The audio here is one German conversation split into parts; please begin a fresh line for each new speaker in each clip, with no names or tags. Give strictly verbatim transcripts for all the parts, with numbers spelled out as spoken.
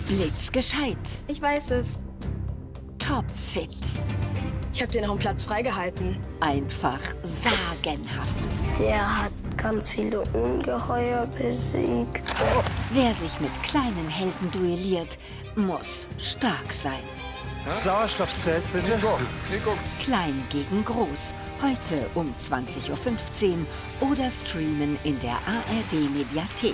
Blitzgescheit.
Ich weiß es.
Topfit.
Ich habe dir noch einen Platz freigehalten.
Einfach sagenhaft.
Der hat ganz viele Ungeheuer besiegt. Oh.
Wer sich mit kleinen Helden duelliert, muss stark sein.
Sauerstoffzelt, bitte.
Nico, Nico.
Klein gegen Groß. Heute um zwanzig Uhr fünfzehn oder streamen in der A R D-Mediathek.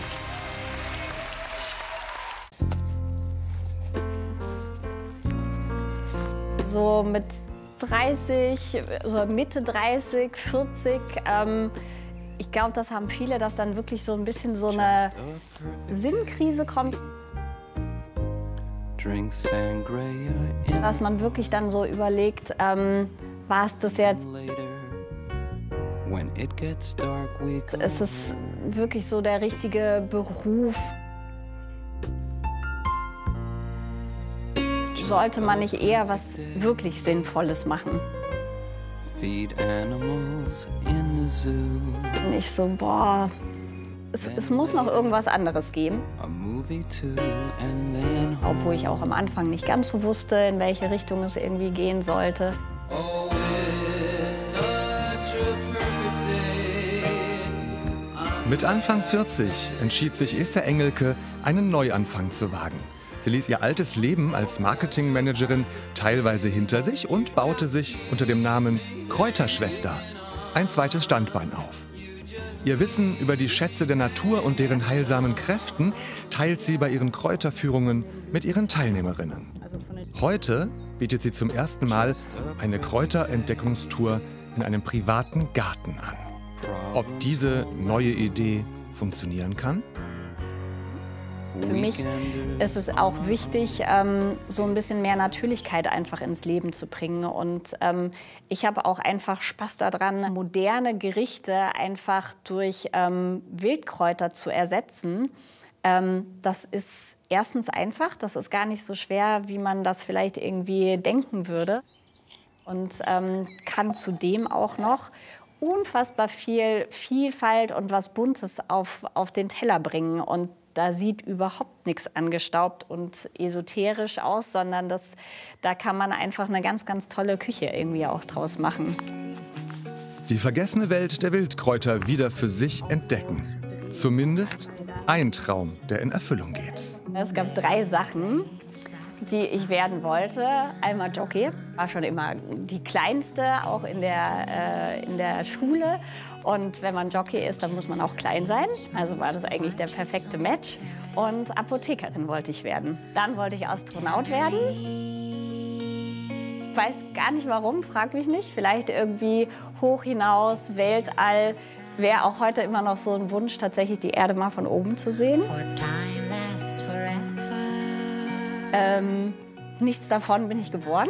So mit dreißig, so Mitte dreißig, vierzig. Ähm, ich glaube, das haben viele, dass dann wirklich so ein bisschen so eine Sinnkrise kommt. Dass man wirklich dann so überlegt, ähm, war es das jetzt? Ist es wirklich so der richtige Beruf? Sollte man nicht eher was wirklich Sinnvolles machen? Und ich so, boah, es, es muss noch irgendwas anderes geben. Obwohl ich auch am Anfang nicht ganz so wusste, in welche Richtung es irgendwie gehen sollte.
Mit Anfang vierzig entschied sich Esther Engelke, einen Neuanfang zu wagen. Sie ließ ihr altes Leben als Marketingmanagerin teilweise hinter sich und baute sich unter dem Namen Kräuterschwester ein zweites Standbein auf. Ihr Wissen über die Schätze der Natur und deren heilsamen Kräften teilt sie bei ihren Kräuterführungen mit ihren Teilnehmerinnen. Heute bietet sie zum ersten Mal eine Kräuterentdeckungstour in einem privaten Garten an. Ob diese neue Idee funktionieren kann?
Für mich ist es auch wichtig, ähm, so ein bisschen mehr Natürlichkeit einfach ins Leben zu bringen. Und ähm, ich habe auch einfach Spaß daran, moderne Gerichte einfach durch ähm, Wildkräuter zu ersetzen. Ähm, das ist erstens einfach, das ist gar nicht so schwer, wie man das vielleicht irgendwie denken würde. Und ähm, kann zudem auch noch unfassbar viel Vielfalt und was Buntes auf, auf den Teller bringen. Und da sieht überhaupt nichts angestaubt und esoterisch aus, sondern das, da kann man einfach eine ganz, ganz tolle Küche irgendwie auch draus machen.
Die vergessene Welt der Wildkräuter wieder für sich entdecken. Zumindest ein Traum, der in Erfüllung geht.
Es gab drei Sachen, die ich werden wollte. Einmal Jockey, war schon immer die kleinste, auch in der, äh, in der Schule. Und wenn man Jockey ist, dann muss man auch klein sein. Also war das eigentlich der perfekte Match. Und Apothekerin wollte ich werden. Dann wollte ich Astronaut werden. Ich weiß gar nicht warum, frag mich nicht. Vielleicht irgendwie hoch hinaus, Weltall. Wäre auch heute immer noch so ein Wunsch, tatsächlich die Erde mal von oben zu sehen. Ähm, nichts davon bin ich geworden.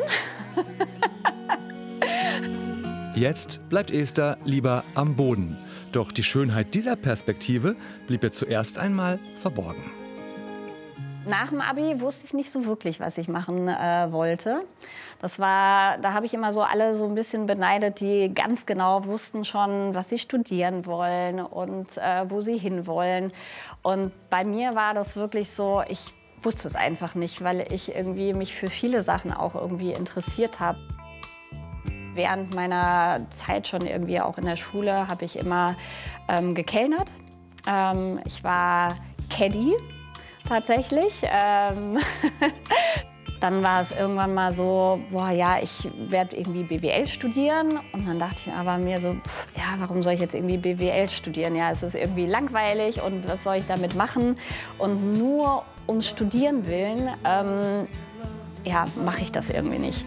Jetzt bleibt Esther lieber am Boden. Doch die Schönheit dieser Perspektive blieb ihr zuerst einmal verborgen.
Nach dem Abi wusste ich nicht so wirklich, was ich machen äh, wollte. Das war, da habe ich immer so alle so ein bisschen beneidet, die ganz genau wussten schon, was sie studieren wollen und äh, wo sie hinwollen. Und bei mir war das wirklich so, ich wusste es einfach nicht, weil ich irgendwie mich für viele Sachen auch irgendwie interessiert habe. Während meiner Zeit schon irgendwie auch in der Schule habe ich immer ähm, gekellnert. Ähm, ich war Caddy tatsächlich. Ähm Dann war es irgendwann mal so, boah, ja, ich werde irgendwie B W L studieren. Und dann dachte ich mir aber mir so, pff, ja, warum soll ich jetzt irgendwie B W L studieren? Ja, es ist irgendwie langweilig und was soll ich damit machen? Und nur ums Studieren willen, ähm, ja, mache ich das irgendwie nicht.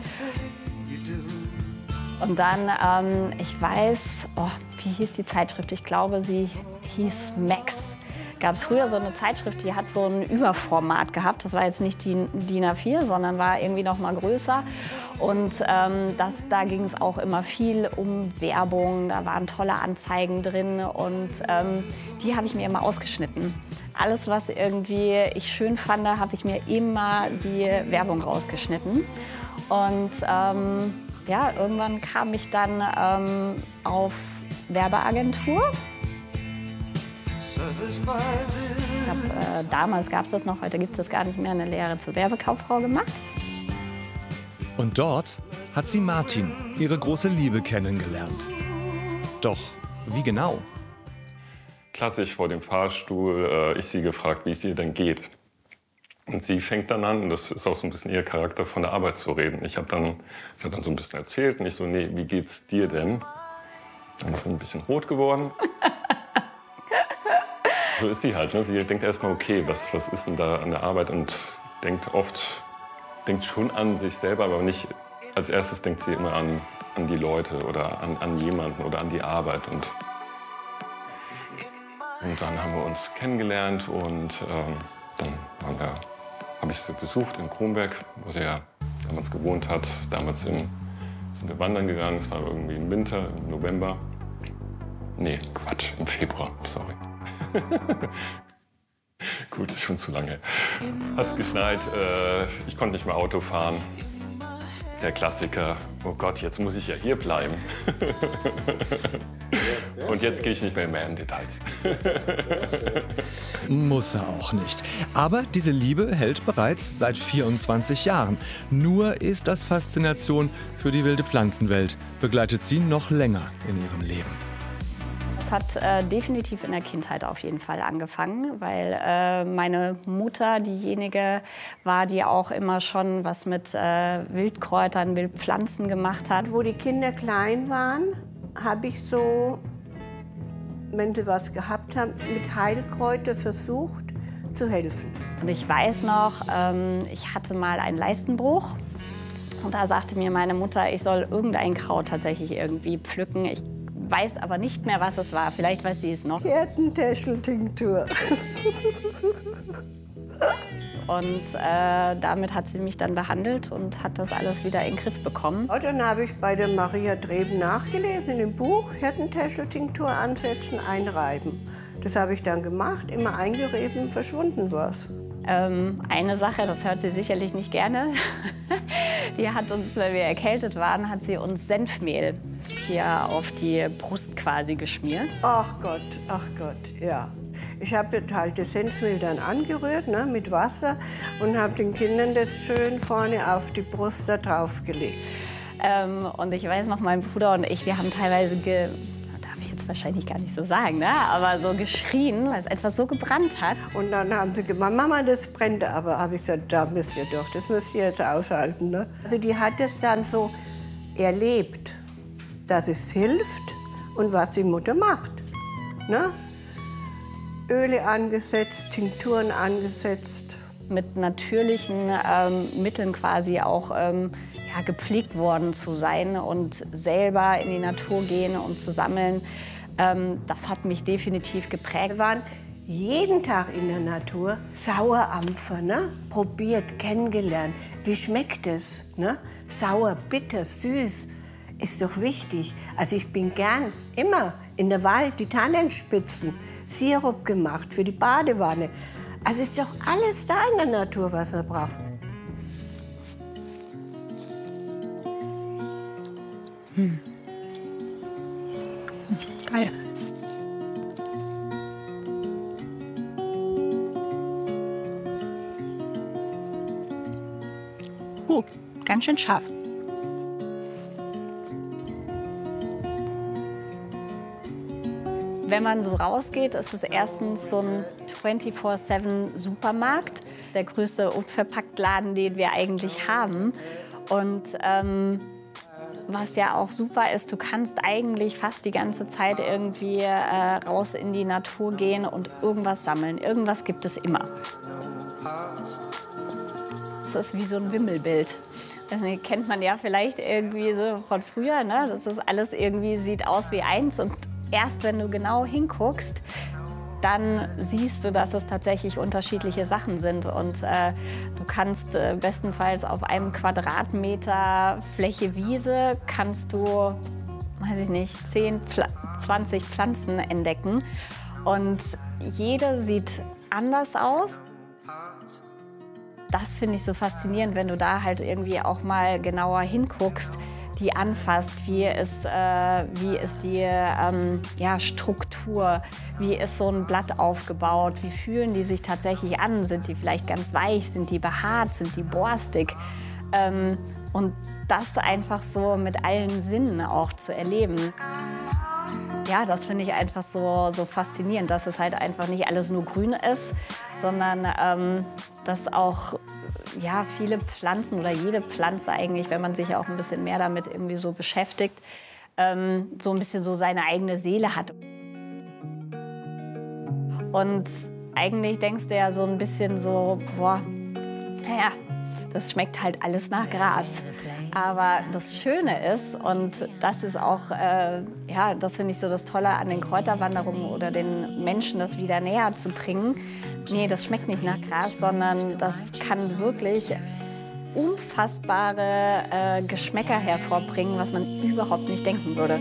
Und dann, ähm, ich weiß, oh, wie hieß die Zeitschrift? Ich glaube, sie hieß Max. Gab es früher so eine Zeitschrift, die hat so ein Überformat gehabt. Das war jetzt nicht die D I N A vier, sondern war irgendwie noch mal größer. Und ähm, das, da ging es auch immer viel um Werbung. Da waren tolle Anzeigen drin und ähm, die habe ich mir immer ausgeschnitten. Alles, was irgendwie ich schön fand, habe ich mir immer die Werbung rausgeschnitten. Und ähm, ja, irgendwann kam ich dann ähm, auf Werbeagentur. Ich habe äh, damals gab es das noch, heute gibt es das gar nicht mehr, eine Lehre zur Werbekauffrau gemacht.
Und dort hat sie Martin, ihre große Liebe, kennengelernt. Doch wie genau?
Klassisch vor dem Fahrstuhl, äh, ich sie gefragt, wie es ihr denn geht. Und sie fängt dann an, und das ist auch so ein bisschen ihr Charakter, von der Arbeit zu reden. Ich habe dann, sie hat dann so ein bisschen erzählt und ich so, nee, wie geht's dir denn? Dann ist sie ein bisschen rot geworden. So ist sie halt, ne? Sie denkt erstmal, okay, was, was ist denn da an der Arbeit? Und denkt oft, denkt schon an sich selber, aber nicht, als erstes denkt sie immer an, an die Leute oder an, an jemanden oder an die Arbeit. Und, und dann haben wir uns kennengelernt und ähm, dann haben wir, habe ich sie besucht in Kronberg, wo sie ja damals gewohnt hat. Damals in, sind wir wandern gegangen, es war irgendwie im Winter, im November. Nee, Quatsch, im Februar, sorry. Gut, ist schon zu lange. Hat's geschneit, äh, ich konnte nicht mehr Auto fahren. Der Klassiker, oh Gott, jetzt muss ich ja hier bleiben. Und jetzt gehe ich nicht mehr, mehr in Details.
Muss er auch nicht. Aber diese Liebe hält bereits seit vierundzwanzig Jahren. Nur ist das Faszination für die wilde Pflanzenwelt begleitet sie noch länger in ihrem Leben.
Das hat äh, definitiv in der Kindheit auf jeden Fall angefangen, weil äh, meine Mutter diejenige war, die auch immer schon was mit äh, Wildkräutern, Wildpflanzen gemacht hat.
Wo die Kinder klein waren, habe ich so, wenn sie was gehabt haben, mit Heilkräuter versucht zu helfen.
Und ich weiß noch, ähm, ich hatte mal einen Leistenbruch. Und da sagte mir meine Mutter, ich soll irgendein Kraut tatsächlich irgendwie pflücken. Ich weiß aber nicht mehr, was es war. Vielleicht weiß sie es noch.
Kerzentäschel-Tinktur.
Und äh, damit hat sie mich dann behandelt und hat das alles wieder in den Griff bekommen.
Und dann habe ich bei der Maria Dreben nachgelesen in dem Buch, Hirtentäschel-Tinktur ansetzen, einreiben. Das habe ich dann gemacht, immer eingerieben, verschwunden war's.
Ähm, eine Sache, das hört sie sicherlich nicht gerne. Die hat uns, wenn wir erkältet waren, hat sie uns Senfmehl hier auf die Brust quasi geschmiert.
Ach Gott, ach Gott, ja. Ich habe halt das Senfmehl dann angerührt, ne, mit Wasser und habe den Kindern das schön vorne auf die Brust da drauf gelegt.
Ähm, und ich weiß noch, mein Bruder und ich, wir haben teilweise, ge darf ich jetzt wahrscheinlich gar nicht so sagen, ne, aber so geschrien, weil es etwas so gebrannt hat.
Und dann haben sie gesagt, Mama, das brennt aber. Habe ich gesagt, da müsst ihr doch, das müsst ihr jetzt aushalten. Ne? Also die hat es dann so erlebt, dass es hilft und was die Mutter macht. Ne? Öle angesetzt, Tinkturen angesetzt.
Mit natürlichen ähm, Mitteln quasi auch ähm, ja, gepflegt worden zu sein und selber in die Natur gehen und zu sammeln, ähm, das hat mich definitiv geprägt.
Wir waren jeden Tag in der Natur, Sauerampfer, ne? Probiert, kennengelernt. Wie schmeckt es? Ne? Sauer, bitter, süß. Ist doch wichtig. Also ich bin gern immer in der Wald, die Tannenspitzen, Sirup gemacht für die Badewanne. Also ist doch alles da in der Natur, was man braucht.
Hm. Geil. Uh, ganz schön scharf. Wenn man so rausgeht, ist es erstens so ein vierundzwanzig sieben Supermarkt. Der größte Unverpacktladen, den wir eigentlich haben. Und ähm, was ja auch super ist, du kannst eigentlich fast die ganze Zeit irgendwie äh, raus in die Natur gehen und irgendwas sammeln. Irgendwas gibt es immer. Das ist wie so ein Wimmelbild. Das kennt man ja vielleicht irgendwie so von früher, ne? Das ist alles irgendwie, sieht aus wie eins. Und erst wenn du genau hinguckst, dann siehst du, dass es tatsächlich unterschiedliche Sachen sind. Und äh, du kannst äh, bestenfalls auf einem Quadratmeter Fläche Wiese, kannst du, weiß ich nicht, zehn, zwanzig Pflanzen entdecken. Und jede sieht anders aus. Das finde ich so faszinierend, wenn du da halt irgendwie auch mal genauer hinguckst, die anfasst. Wie ist, äh, wie ist die ähm, ja, Struktur? Wie ist so ein Blatt aufgebaut? Wie fühlen die sich tatsächlich an? Sind die vielleicht ganz weich? Sind die behaart? Sind die borstig? Ähm, und das einfach so mit allen Sinnen auch zu erleben. Ja, das finde ich einfach so, so faszinierend, dass es halt einfach nicht alles nur grün ist, sondern ähm, dass auch ja, viele Pflanzen oder jede Pflanze eigentlich, wenn man sich auch ein bisschen mehr damit irgendwie so beschäftigt, ähm, so ein bisschen so seine eigene Seele hat. Und eigentlich denkst du ja so ein bisschen so, boah, naja, das schmeckt halt alles nach Gras. Aber das Schöne ist, und das ist auch, äh, ja, das finde ich so das Tolle an den Kräuterwanderungen oder den Menschen, das wieder näher zu bringen. Nee, das schmeckt nicht nach Gras, sondern das kann wirklich unfassbare äh, Geschmäcker hervorbringen, was man überhaupt nicht denken würde.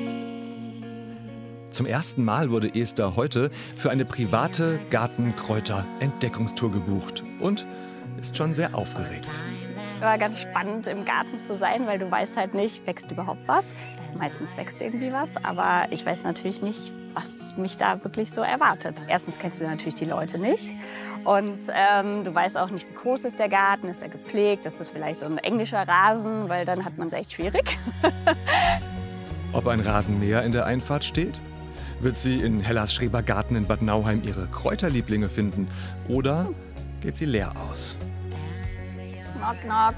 Zum ersten Mal wurde Esther heute für eine private Gartenkräuter-Entdeckungstour gebucht und ist schon sehr aufgeregt.
War ganz spannend, im Garten zu sein, weil du weißt halt nicht, wächst überhaupt was. Meistens wächst irgendwie was, aber ich weiß natürlich nicht, was mich da wirklich so erwartet. Erstens kennst du natürlich die Leute nicht und ähm, du weißt auch nicht, wie groß ist der Garten, ist er gepflegt, ist das vielleicht so ein englischer Rasen, weil dann hat man es echt schwierig.
Ob ein Rasenmäher in der Einfahrt steht? Wird sie in Hellas Schrebergarten in Bad Nauheim ihre Kräuterlieblinge finden oder geht sie leer aus?
Knock, knock.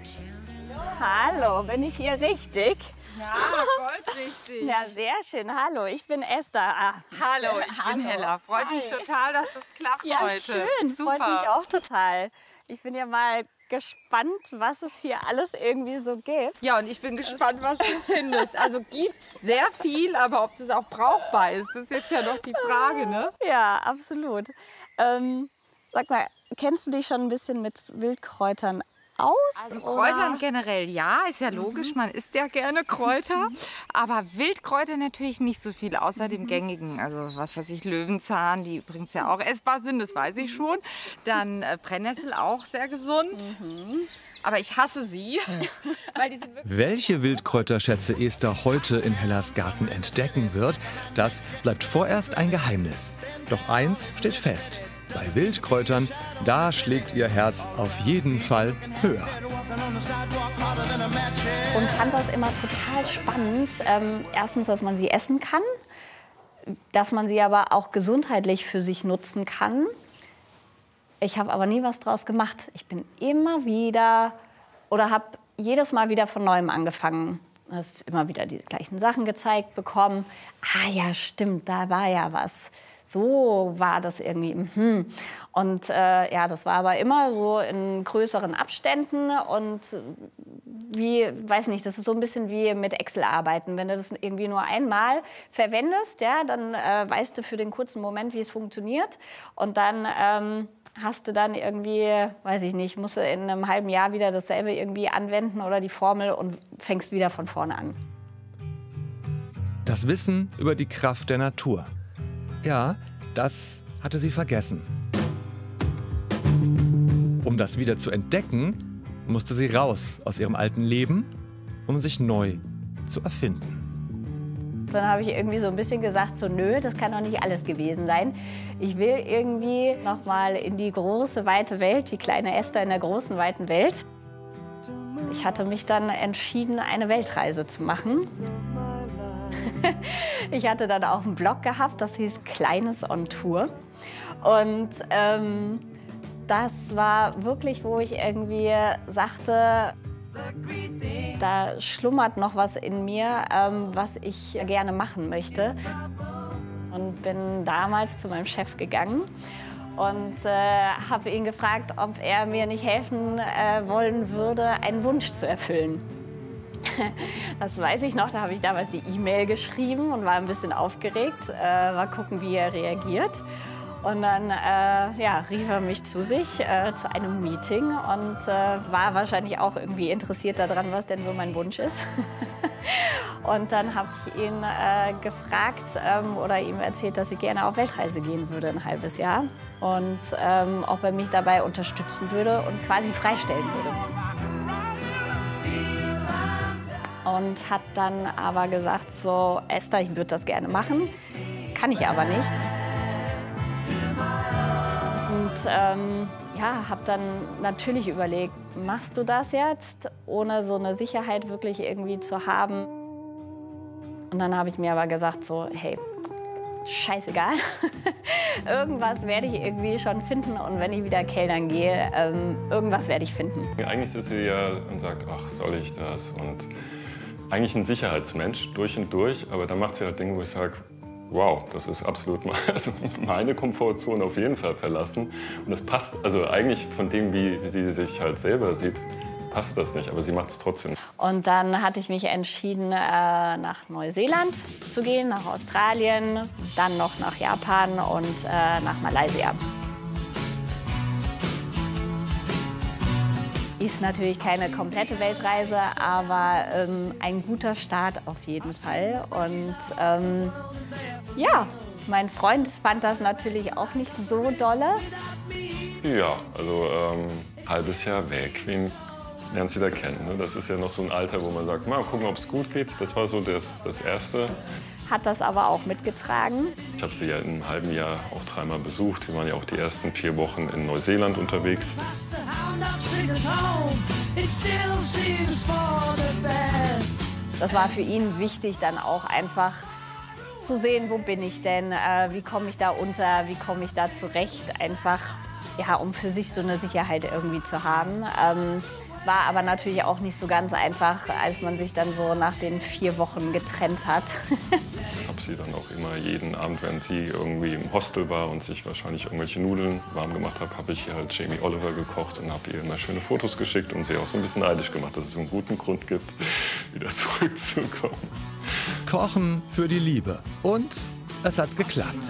Hallo, bin ich hier richtig?
Ja, voll richtig.
Ja, sehr schön. Hallo, ich bin Esther. Ah,
Hallo, ich
hallo.
bin Hella. Freut
Hi.
mich total, dass das klappt
ja,
heute.
Schön,
Super.
freut mich auch total. Ich bin ja mal gespannt, was es hier alles irgendwie so gibt.
Ja, und ich bin gespannt, was du findest. Also gibt sehr viel, aber ob das auch brauchbar ist, das ist jetzt ja noch die Frage, ne?
Ja, absolut. Ähm, sag mal, kennst du dich schon ein bisschen mit Wildkräutern aus?
Also
oder?
Kräutern generell ja, ist ja logisch, man isst ja gerne Kräuter. Aber Wildkräuter natürlich nicht so viel, außer dem gängigen. Also was weiß ich, Löwenzahn, die übrigens ja auch essbar sind, das weiß ich schon. Dann äh, Brennnessel, auch sehr gesund. Mhm. Aber ich hasse sie. Weil die sind wirklich
Welche Wildkräuterschätze Esther heute in Hellas Garten entdecken wird, das bleibt vorerst ein Geheimnis. Doch eins steht fest. Bei Wildkräutern, da schlägt ihr Herz auf jeden Fall höher.
Und fand das immer total spannend. Ähm, erstens, dass man sie essen kann, dass man sie aber auch gesundheitlich für sich nutzen kann. Ich habe aber nie was draus gemacht. Ich bin immer wieder oder habe jedes Mal wieder von Neuem angefangen. Du hast immer wieder die gleichen Sachen gezeigt bekommen. Ah ja, stimmt, da war ja was. So war das irgendwie. Mhm. Und äh, ja, das war aber immer so in größeren Abständen und wie, weiß nicht, das ist so ein bisschen wie mit Excel arbeiten. Wenn du das irgendwie nur einmal verwendest, ja, dann äh, weißt du für den kurzen Moment, wie es funktioniert. Und dann ähm, hast du dann irgendwie, weiß ich nicht, musst du in einem halben Jahr wieder dasselbe irgendwie anwenden oder die Formel und fängst wieder von vorne an.
Das Wissen über die Kraft der Natur. Ja, das hatte sie vergessen. Um das wieder zu entdecken, musste sie raus aus ihrem alten Leben, um sich neu zu erfinden.
Dann habe ich irgendwie so ein bisschen gesagt, so nö, das kann doch nicht alles gewesen sein. Ich will irgendwie noch mal in die große, weite Welt, die kleine Esther in der großen, weiten Welt. Ich hatte mich dann entschieden, eine Weltreise zu machen. Ich hatte dann auch einen Blog gehabt, das hieß Kleines on Tour. Und ähm, das war wirklich, wo ich irgendwie sagte, da schlummert noch was in mir, ähm, was ich gerne machen möchte. Und bin damals zu meinem Chef gegangen und äh, habe ihn gefragt, ob er mir nicht helfen äh, wollen würde, einen Wunsch zu erfüllen. Das weiß ich noch, da habe ich damals die E-Mail geschrieben und war ein bisschen aufgeregt. Äh, mal gucken, wie er reagiert. Und dann äh, ja, rief er mich zu sich äh, zu einem Meeting und äh, war wahrscheinlich auch irgendwie interessiert daran, was denn so mein Wunsch ist. Und dann habe ich ihn äh, gefragt ähm, oder ihm erzählt, dass ich gerne auf Weltreise gehen würde, ein halbes Jahr. Und ähm, ob er mich dabei unterstützen würde und quasi freistellen würde. und hat dann aber gesagt, so, Esther, ich würde das gerne machen, kann ich aber nicht. Und ähm, ja, habe dann natürlich überlegt, machst du das jetzt, ohne so eine Sicherheit wirklich irgendwie zu haben? Und dann habe ich mir aber gesagt, so, hey, scheißegal, irgendwas werde ich irgendwie schon finden und wenn ich wieder kellnern gehe, ähm, irgendwas werde ich finden.
Eigentlich ist sie ja und sagt, ach, soll ich das? Und eigentlich ein Sicherheitsmensch, durch und durch, aber dann macht sie halt Dinge, wo ich sage, wow, das ist absolut also meine Komfortzone auf jeden Fall verlassen. Und das passt, also eigentlich von dem, wie, wie sie sich halt selber sieht, passt das nicht, aber sie macht es trotzdem.
Und dann hatte ich mich entschieden, äh, nach Neuseeland zu gehen, nach Australien, dann noch nach Japan und äh, nach Malaysia. Ist natürlich keine komplette Weltreise, aber ähm, ein guter Start auf jeden Fall. Und ähm, ja, mein Freund fand das natürlich auch nicht so dolle.
Ja, also ähm, halbes Jahr weg. Wen lernst du da kennen? Ne? Das ist ja noch so ein Alter, wo man sagt, mal gucken, ob es gut geht. Das war so das, das Erste.
Hat das aber auch mitgetragen.
Ich habe sie ja in einem halben Jahr auch dreimal besucht. Wir waren ja auch die ersten vier Wochen in Neuseeland unterwegs.
Das war für ihn wichtig, dann auch einfach zu sehen, wo bin ich denn, äh, wie komme ich da unter, wie komme ich da zurecht, einfach, ja, um für sich so eine Sicherheit irgendwie zu haben. Ähm, war aber natürlich auch nicht so ganz einfach, als man sich dann so nach den vier Wochen getrennt hat.
Ich habe sie dann auch immer jeden Abend, wenn sie irgendwie im Hostel war und sich wahrscheinlich irgendwelche Nudeln warm gemacht hat, habe ich ihr halt Jamie Oliver gekocht und habe ihr immer schöne Fotos geschickt und sie auch so ein bisschen neidisch gemacht, dass es einen guten Grund gibt, wieder zurückzukommen.
Kochen für die Liebe. Und es hat geklappt.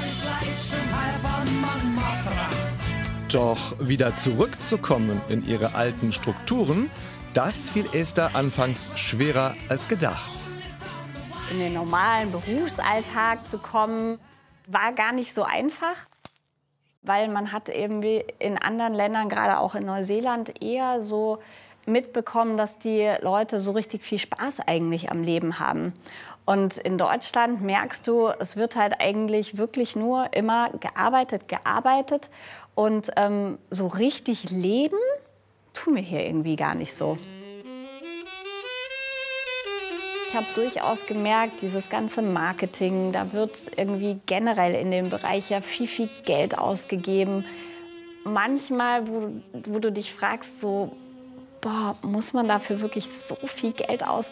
Doch wieder zurückzukommen in ihre alten Strukturen, das fiel Esther anfangs schwerer als gedacht.
In den normalen Berufsalltag zu kommen, war gar nicht so einfach, weil man hat eben wie in anderen Ländern, gerade auch in Neuseeland, eher so mitbekommen, dass die Leute so richtig viel Spaß eigentlich am Leben haben. Und in Deutschland merkst du, es wird halt eigentlich wirklich nur immer gearbeitet, gearbeitet. Und ähm, so richtig leben tun wir hier irgendwie gar nicht so. Ich habe durchaus gemerkt, dieses ganze Marketing, da wird irgendwie generell in dem Bereich ja viel, viel Geld ausgegeben. Manchmal, wo, wo du dich fragst, so, boah, muss man dafür wirklich so viel Geld ausgeben?